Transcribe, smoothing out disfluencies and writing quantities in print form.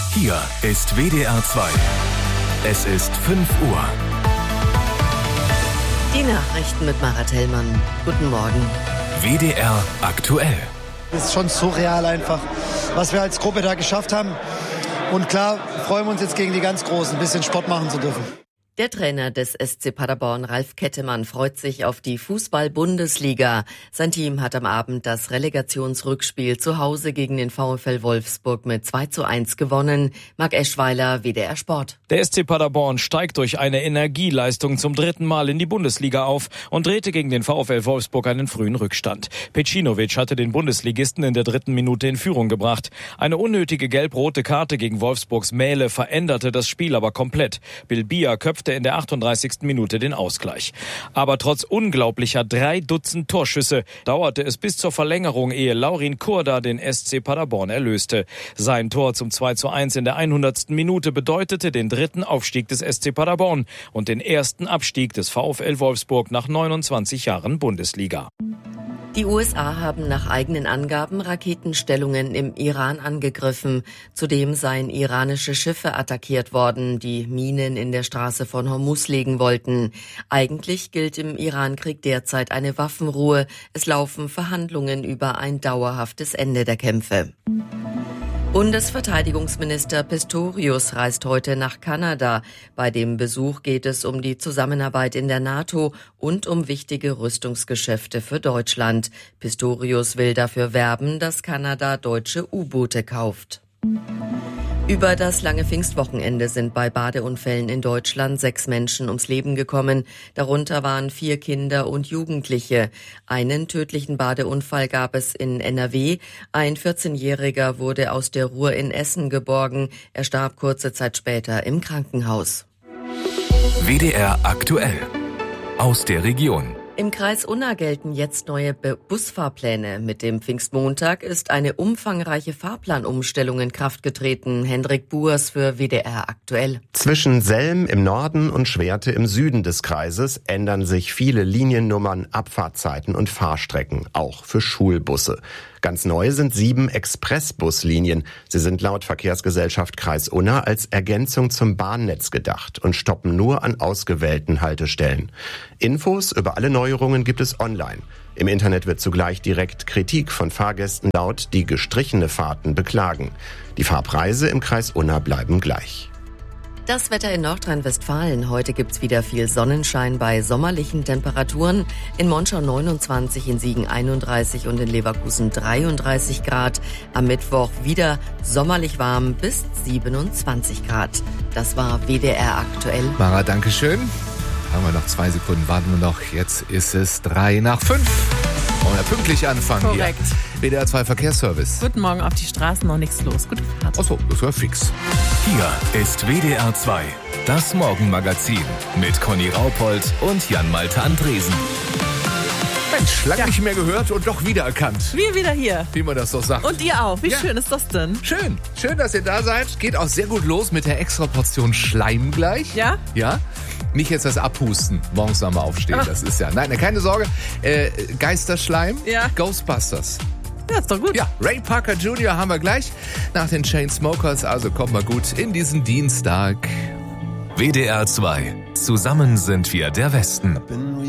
Hier ist WDR 2. Es ist 5 Uhr. Die Nachrichten mit Marat Hellmann. Guten Morgen. WDR aktuell. Es ist schon surreal einfach, was wir als Gruppe da geschafft haben. Und klar, freuen wir uns jetzt gegen die ganz Großen, ein bisschen Sport machen zu dürfen. Der Trainer des SC Paderborn, Ralf Kettemann, freut sich auf die Fußball-Bundesliga. Sein Team hat am Abend das Relegationsrückspiel zu Hause gegen den VfL Wolfsburg mit 2:1 gewonnen. Marc Eschweiler, WDR Sport. Der SC Paderborn steigt durch eine Energieleistung zum 3. Mal in die Bundesliga auf und drehte gegen den VfL Wolfsburg einen frühen Rückstand. Pecinovic hatte den Bundesligisten in der 3. Minute in Führung gebracht. Eine unnötige gelb-rote Karte gegen Wolfsburgs Mähle veränderte das Spiel aber komplett. Bilbia köpfte in der 38. Minute den Ausgleich. Aber trotz unglaublicher 3 Dutzend Torschüsse dauerte es bis zur Verlängerung, ehe Laurin Kurda den SC Paderborn erlöste. Sein Tor zum 2:1 in der 100. Minute bedeutete den 3. Aufstieg des SC Paderborn und den ersten Abstieg des VfL Wolfsburg nach 29 Jahren Bundesliga. Die USA haben nach eigenen Angaben Raketenstellungen im Iran angegriffen. Zudem seien iranische Schiffe attackiert worden, die Minen in der Straße von Hormuz legen wollten. Eigentlich gilt im Irankrieg derzeit eine Waffenruhe. Es laufen Verhandlungen über ein dauerhaftes Ende der Kämpfe. Bundesverteidigungsminister Pistorius reist heute nach Kanada. Bei dem Besuch geht es um die Zusammenarbeit in der NATO und um wichtige Rüstungsgeschäfte für Deutschland. Pistorius will dafür werben, dass Kanada deutsche U-Boote kauft. Über das lange Pfingstwochenende sind bei Badeunfällen in Deutschland 6 Menschen ums Leben gekommen. Darunter waren 4 Kinder und Jugendliche. Einen tödlichen Badeunfall gab es in NRW. Ein 14-Jähriger wurde aus der Ruhr in Essen geborgen. Er starb kurze Zeit später im Krankenhaus. WDR aktuell. Aus der Region. Im Kreis Unna gelten jetzt neue Busfahrpläne. Mit dem Pfingstmontag ist eine umfangreiche Fahrplanumstellung in Kraft getreten. Hendrik Buers für WDR aktuell. Zwischen Selm im Norden und Schwerte im Süden des Kreises ändern sich viele Liniennummern, Abfahrtzeiten und Fahrstrecken, auch für Schulbusse. Ganz neu sind 7 Expressbuslinien. Sie sind laut Verkehrsgesellschaft Kreis Unna als Ergänzung zum Bahnnetz gedacht und stoppen nur an ausgewählten Haltestellen. Infos über alle Neuerungen gibt es online. Im Internet wird zugleich direkt Kritik von Fahrgästen laut, die gestrichene Fahrten beklagen. Die Fahrpreise im Kreis Unna bleiben gleich. Das Wetter in Nordrhein-Westfalen. Heute gibt's wieder viel Sonnenschein bei sommerlichen Temperaturen. In Monschau 29, in Siegen 31 und in Leverkusen 33 Grad. Am Mittwoch wieder sommerlich warm bis 27 Grad. Das war WDR aktuell. Mara, danke schön. Haben wir noch 2 Sekunden, warten wir noch. Jetzt ist es 3:05. Wollen wir pünktlich anfangen. Korrekt. Hier. WDR 2 Verkehrsservice. Guten Morgen, auf die Straßen noch nichts los. Gute Fahrt. Achso, das war fix. Hier ist WDR 2. Das Morgenmagazin mit Conny Raupold und Jan-Malte Andresen. Mensch, lange nicht mehr gehört und doch wiedererkannt. Wir wieder hier. Wie man das so sagt. Und ihr auch. Wie schön ist das denn? Schön, dass ihr da seid. Geht auch sehr gut los mit der extra Portion Schleim gleich. Ja? Ja. Nicht jetzt das Abhusten, morgens einmal aufstehen. Das ist ja, nein, keine Sorge. Geisterschleim, Ja. Ghostbusters. Ja, ist doch gut. Ja, Ray Parker Jr. haben wir gleich nach den Chainsmokers. Also kommen wir gut in diesen Dienstag. WDR 2. Zusammen sind wir der Westen.